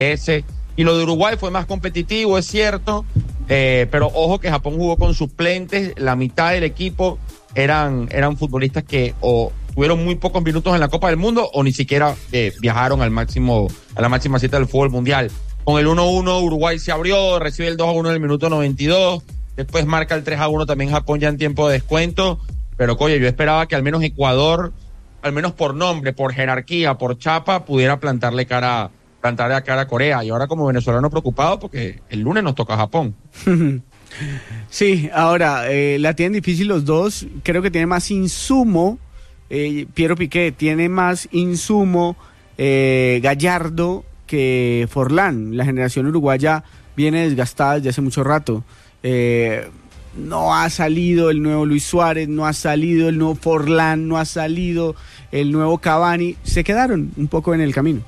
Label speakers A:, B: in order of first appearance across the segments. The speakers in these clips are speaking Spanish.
A: ese. Y lo de Uruguay fue más competitivo, es cierto, pero ojo que Japón jugó con suplentes, la mitad del equipo eran futbolistas que o tuvieron muy pocos minutos en la Copa del Mundo o ni siquiera viajaron a la máxima cita del fútbol mundial. Con el 1-1 Uruguay se abrió, recibe el 2-1 en el minuto 92, después marca el 3-1 también Japón ya en tiempo de descuento, pero coño, yo esperaba que al menos Ecuador, al menos por nombre, por jerarquía, por chapa, pudiera plantarle cara a Corea, y ahora como venezolano preocupado porque el lunes nos toca Japón.
B: Sí, ahora la tienen difícil los dos, creo que tiene más insumo, Piero Piqué tiene más insumo, Gallardo que Forlán. La generación uruguaya viene desgastada desde hace mucho rato, no ha salido el nuevo Luis Suárez, no ha salido el nuevo Forlán, no ha salido el nuevo Cavani, se quedaron un poco en el camino.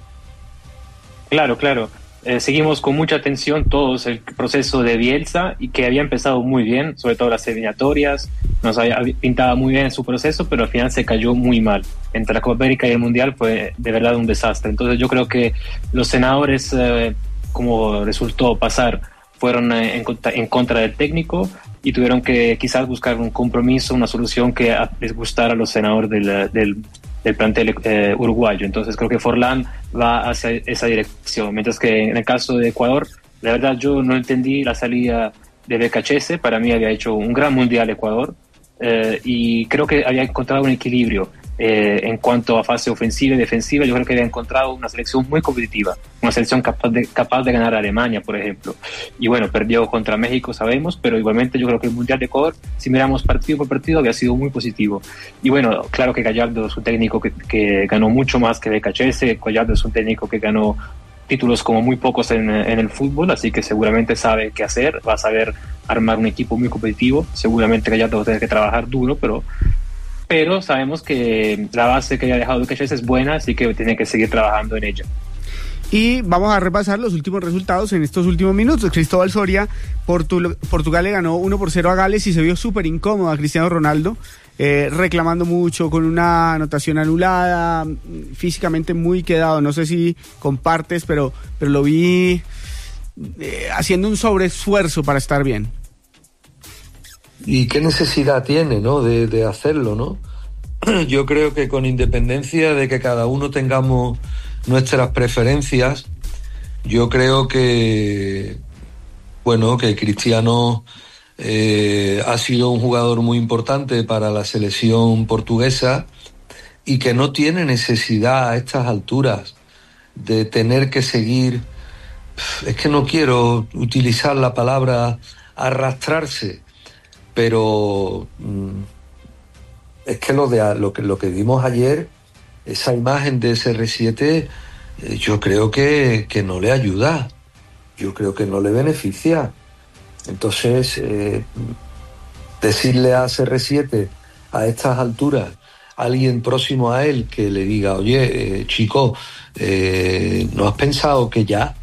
C: Claro. Seguimos con mucha atención todos el proceso de Bielsa, y que había empezado muy bien, sobre todo las eliminatorias, pintaba muy bien su proceso, pero al final se cayó muy mal. Entre la Copa América y el Mundial fue de verdad un desastre. Entonces yo creo que los senadores, como resultó pasar, fueron en contra del técnico y tuvieron que quizás buscar un compromiso, una solución que les gustara a los senadores del plantel uruguayo. Entonces creo que Forlán va hacia esa dirección, mientras que en el caso de Ecuador, la verdad yo no entendí la salida de BKHS. Para mí había hecho un gran mundial Ecuador, y creo que había encontrado un equilibrio en cuanto a fase ofensiva y defensiva. Yo creo que había encontrado una selección muy competitiva, una selección capaz de ganar a Alemania, por ejemplo, y bueno, perdió contra México, sabemos, pero igualmente yo creo que el mundial de Ecuador, si miramos partido por partido, había sido muy positivo. Y bueno, claro que Gallardo es un técnico que ganó mucho más que BKHS. Gallardo es un técnico que ganó títulos como muy pocos en el fútbol, así que seguramente sabe qué hacer, va a saber armar un equipo muy competitivo. Seguramente Gallardo va a tener que trabajar duro, pero sabemos que la base que haya dejado BKHS es buena, así que tiene que seguir trabajando en ella.
B: Y vamos a repasar los últimos resultados en estos últimos minutos. Cristóbal Soria, Portugal le ganó 1-0 a Gales y se vio súper incómodo a Cristiano Ronaldo, reclamando mucho, con una anotación anulada, físicamente muy quedado. No sé si compartes, pero lo vi haciendo un sobreesfuerzo para estar bien.
D: ¿Y qué necesidad tiene, no, de hacerlo, no? Yo creo que con independencia de que cada uno tengamos nuestras preferencias, yo creo que, bueno, que Cristiano ha sido un jugador muy importante para la selección portuguesa y que no tiene necesidad a estas alturas de tener que seguir, es que no quiero utilizar la palabra arrastrarse, pero es que lo que vimos ayer, esa imagen de CR7, yo creo que no le ayuda, yo creo que no le beneficia. Entonces, decirle a CR7 a estas alturas, a alguien próximo a él que le diga, oye, chico, ¿no has pensado que ya?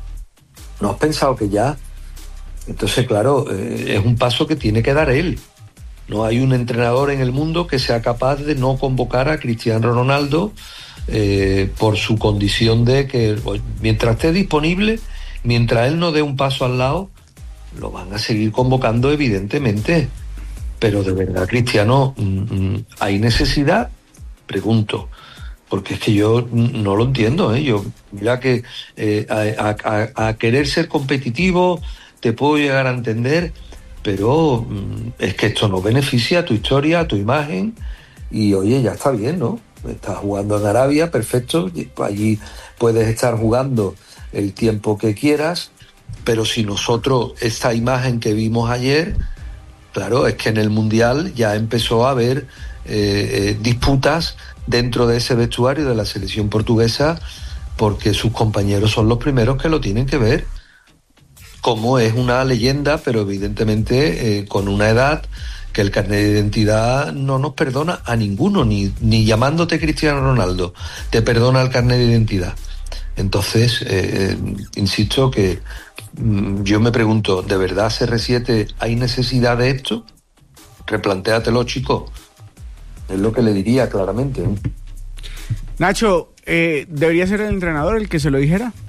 D: Entonces, claro, es un paso que tiene que dar él. No hay un entrenador en el mundo que sea capaz de no convocar a Cristiano Ronaldo por su condición de que mientras esté disponible, mientras él no dé un paso al lado, lo van a seguir convocando evidentemente. Pero de verdad, Cristiano, ¿hay necesidad? Pregunto. Porque es que yo no lo entiendo, Yo, mira que a querer ser competitivo te puedo llegar a entender, pero es que esto no beneficia a tu historia, a tu imagen, y oye, ya está bien, ¿no? Estás jugando en Arabia, perfecto, allí puedes estar jugando el tiempo que quieras, pero si nosotros, esta imagen que vimos ayer, claro, es que en el Mundial ya empezó a haber disputas dentro de ese vestuario de la selección portuguesa, porque sus compañeros son los primeros que lo tienen que ver. Como es una leyenda, pero evidentemente con una edad que el carnet de identidad no nos perdona a ninguno, ni llamándote Cristiano Ronaldo te perdona el carnet de identidad. Entonces, insisto que yo me pregunto, ¿de verdad CR7 hay necesidad de esto? Replantéatelo, chico. Es lo que le diría claramente.
B: Nacho, ¿debería ser el entrenador el que se lo dijera?